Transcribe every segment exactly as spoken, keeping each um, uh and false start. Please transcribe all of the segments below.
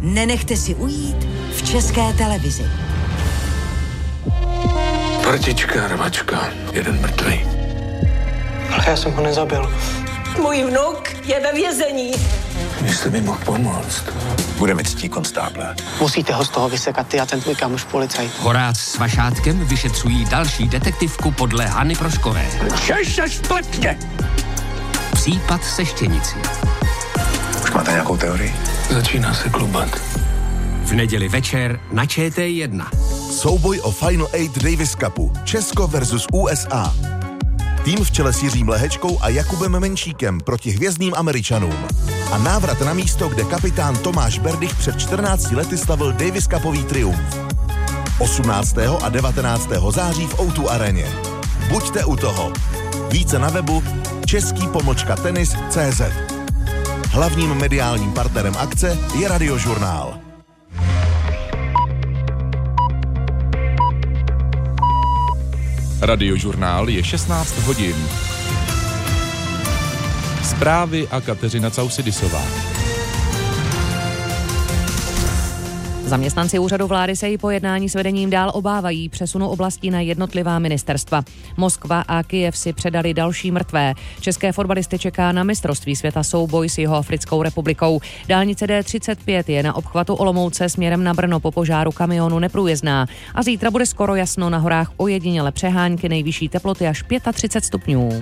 nenechte si ujít v České televizi. Partička, rvačka, jeden mrtvý. Ale já jsem ho nezabil. Můj vnuk je ve vězení. Jestli mi mohl pomoct. Budeme ctí, konstáble. Musíte ho z toho vysekat, ty a ten tvůj kámoš policajt. Horáč s Vašátkem vyšetřují další detektivku podle Hany Proškové. Češ se spletně! Případ se štěnicí. Už máte nějakou teorii? Začíná se klubat. V neděli večer na Č T jedna. Souboj o Final Eight Davis Cupu. Česko versus U S A. Tým v čele s Jiřím Lehečkou a Jakubem Menšíkem proti hvězdným Američanům. A návrat na místo, kde kapitán Tomáš Berdych před čtrnácti lety slavil Davis Cupový triumf. osmnáctého a devatenáctého září v O dva aréně. Buďte u toho. Více na webu český pomlčka tenis tečka cé zet. Hlavním mediálním partnerem akce je Radiožurnál. Radiožurnál je šestnáct hodin. Zprávy a Kateřina Causidisová. Zaměstnanci úřadu vlády se i po jednání s vedením dál obávají přesunu oblastí na jednotlivá ministerstva. Moskva a Kyjev si předali další mrtvé. České fotbalisty čeká na mistrovství světa souboj s Jihoafrickou republikou. Dálnice D třicet pět je na obchvatu Olomouce směrem na Brno po požáru kamionu neprůjezdná. A zítra bude skoro jasno, na horách ojediněle přehánky, nejvyšší teploty až třicet pět stupňů.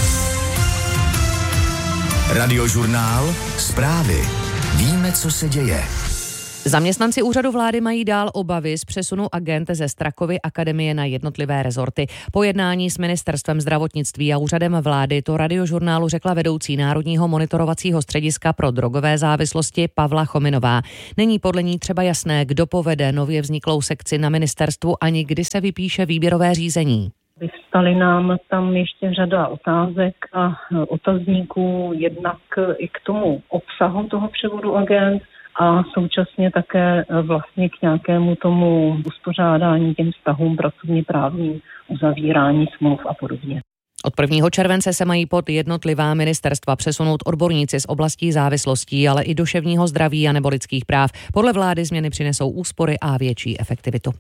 Radiožurnál, zprávy. Víme, co se děje. Zaměstnanci úřadu vlády mají dál obavy z přesunu agent ze Strakovy akademie na jednotlivé rezorty. Po jednání s ministerstvem zdravotnictví a úřadem vlády to Radiožurnálu řekla vedoucí Národního monitorovacího střediska pro drogové závislosti Pavla Chominová. Není podle ní třeba jasné, kdo povede nově vzniklou sekci na ministerstvu ani kdy se vypíše výběrové řízení. Vyvstaly nám tam ještě řada otázek a otazníků jednak i k tomu obsahu toho převodu agent, a současně také vlastně k nějakému tomu uspořádání těm vztahům pracovně právním, uzavírání smluv a podobně. Od prvního července se mají pod jednotlivá ministerstva přesunout odborníci z oblastí závislostí, ale i duševního zdraví a nebo lidských práv. Podle vlády změny přinesou úspory a větší efektivitu.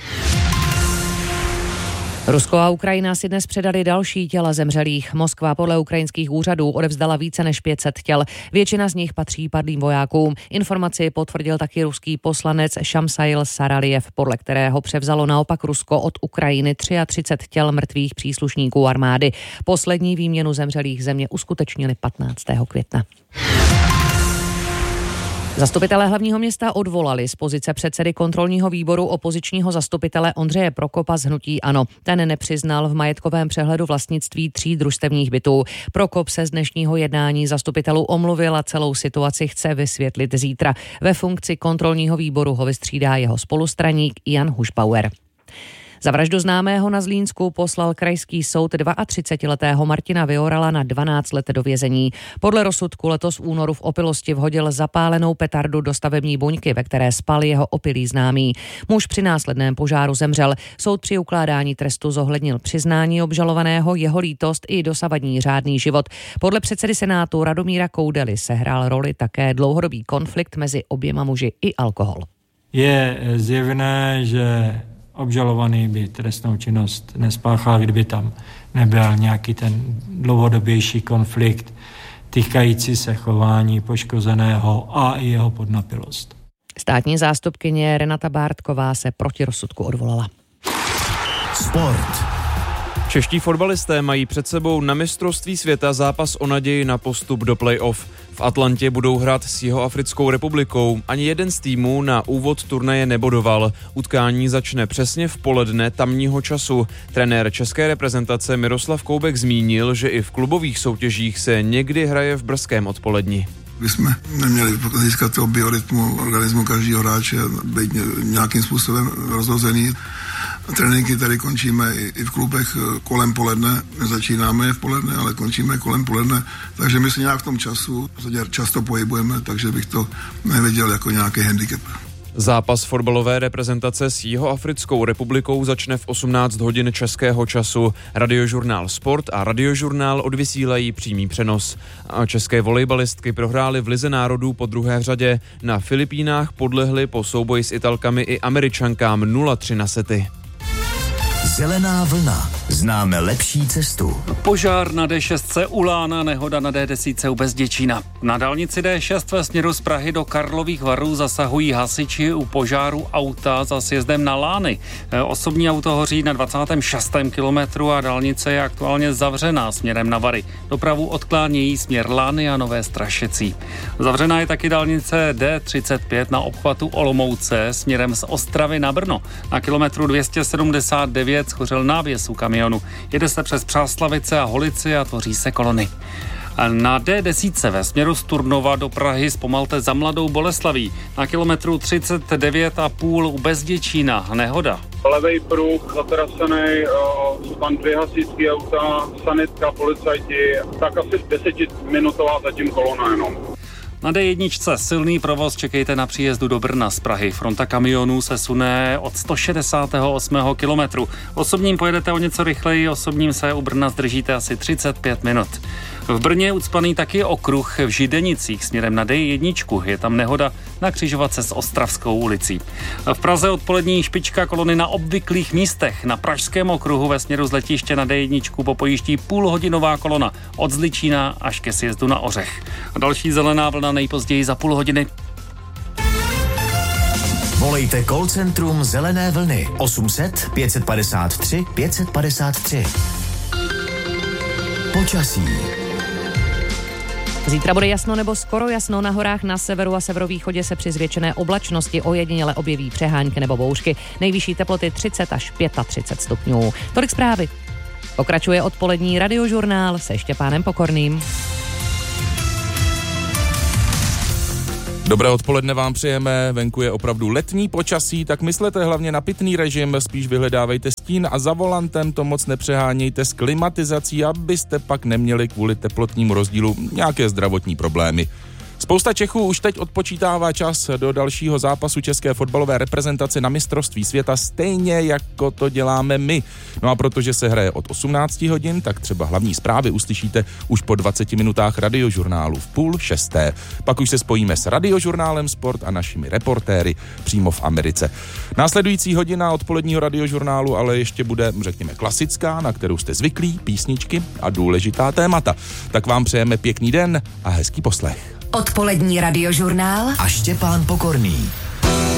Rusko a Ukrajina si dnes předali další těla zemřelých. Moskva podle ukrajinských úřadů odevzdala více než pět set těl. Většina z nich patří padlým vojákům. Informaci potvrdil taky ruský poslanec Šamsail Saralijev, podle kterého převzalo naopak Rusko od Ukrajiny třicet tři těl mrtvých příslušníků armády. Poslední výměnu zemřelých země uskutečnili patnáctého května. Zastupitelé hlavního města odvolali z pozice předsedy kontrolního výboru opozičního zastupitele Ondřeje Prokopa z hnutí ANO. Ten nepřiznal v majetkovém přehledu vlastnictví tří družstevních bytů. Prokop se z dnešního jednání zastupitelů omluvil a celou situaci chce vysvětlit zítra. Ve funkci kontrolního výboru ho vystřídá jeho spolustraník Jan Hušbauer. Za vraždu známého na Zlínsku poslal krajský soud třicetiletého Martina Viorala na dvanáct let do vězení. Podle rozsudku letos v únoru v opilosti vhodil zapálenou petardu do stavební buňky, ve které spal jeho opilý známý. Muž při následném požáru zemřel. Soud při ukládání trestu zohlednil přiznání obžalovaného, jeho lítost i dosavadní řádný život. Podle předsedy Senátu Radomíra Koudely sehrál roli také dlouhodobý konflikt mezi oběma muži i alkohol. Je zjevné, že obžalovaný by trestnou činnost nespáchal, kdyby tam nebyl nějaký ten dlouhodobější konflikt týkající se chování poškozeného a i jeho podnapilost. Státní zástupkyně Renata Bártková se proti rozsudku odvolala. Sport. Čeští fotbalisté mají před sebou na mistrovství světa zápas o naději na postup do play-off. V Atlantě budou hrát s Jihoafrickou republikou. Ani jeden z týmů na úvod turnaje nebodoval. Utkání začne přesně v poledne tamního času. Trenér české reprezentace Miroslav Koubek zmínil, že i v klubových soutěžích se někdy hraje v brzkém odpoledni. My jsme neměli získat toho biorytmu organismu každého hráče, být nějakým způsobem rozhozený. Tréninky tady končíme i v klubech kolem poledne, nezačínáme je v poledne, ale končíme kolem poledne, takže my se nějak v tom času často pohybujeme, takže bych to neviděl jako nějaký handicap. Zápas fotbalové reprezentace s Jihoafrickou republikou začne v osmnáct hodin českého času. Radiožurnál Sport a Radiožurnál odvysílají přímý přenos. A české volejbalistky prohrály v Lize národů po druhé řadě. Na Filipínách podlehly po souboji s Italkami i Američankám nula tři na sety. Zelená vlna. Známe lepší cestu. Požár na D šest u Lána, nehoda na D deset u Bezděčína. Na dálnici D šest ve směru z Prahy do Karlových Varů zasahují hasiči u požáru auta za sjezdem na Lány. Osobní auto hoří na dvacátém šestém kilometru a dálnice je aktuálně zavřená směrem na Vary. Dopravu odklánějí směr Lány a Nové Strašecí. Zavřená je taky dálnice D třicet pět na obchvatu Olomouce směrem z Ostravy na Brno. Na kilometru dvě stě sedmdesát devět schořel návěs u kamionu. Jede se přes Přáslavice a Holici a tvoří se kolony. Na D deset ve směru z Turnova do Prahy zpomalte za Mladou Boleslaví. Na kilometru třicet devět a půl u Bezděčína nehoda. Levej pruh, zaterasený, tam dvě hasičský auta, sanitka, policajti, tak asi desetiminutová zatím kolona jenom. Na D jedna silný provoz, čekejte na příjezdu do Brna z Prahy. Fronta kamionů se sune od sto šedesátého osmého kilometru. Osobním pojedete o něco rychleji, osobním se u Brna zdržíte asi třicet pět minut. V Brně je ucpaný taky okruh v Židenicích směrem na D jedna. Je tam nehoda na křižovatce s Ostravskou ulicí. V Praze odpolední špička kolony na obvyklých místech. Na Pražském okruhu ve směru z letiště na D jedna popojíždí půlhodinová kolona od Zličína až ke sjezdu na Ořech. A další zelená vlna nejpozději za půl hodiny. Volejte call centrum Zelené vlny osm set pět padesát tři pět padesát tři. Počasí. Zítra bude jasno nebo skoro jasno, na horách na severu a severovýchodě se při zvětšené oblačnosti ojediněle objeví přehánky nebo bouřky. Nejvyšší teploty třicet až třicet pět stupňů. Tolik zprávy. Pokračuje odpolední Radiožurnál se Štěpánem Pokorným. Dobré odpoledne vám přejeme, venku je opravdu letní počasí, tak myslete hlavně na pitný režim, spíš vyhledávejte stín a za volantem to moc nepřehánějte s klimatizací, abyste pak neměli kvůli teplotnímu rozdílu nějaké zdravotní problémy. Spousta Čechů už teď odpočítává čas do dalšího zápasu české fotbalové reprezentace na mistrovství světa, stejně jako to děláme my. No a protože se hraje od osmnáct hodin, tak třeba hlavní zprávy uslyšíte už po dvaceti minutách Radiožurnálu v půl šesté. Pak už se spojíme s Radiožurnálem Sport a našimi reportéry přímo v Americe. Následující hodina odpoledního Radiožurnálu ale ještě bude, řekněme, klasická, na kterou jste zvyklí, písničky a důležitá témata. Tak vám přejeme pěkný den a hezký poslech. Odpolední Radiožurnál a Štěpán Pokorný.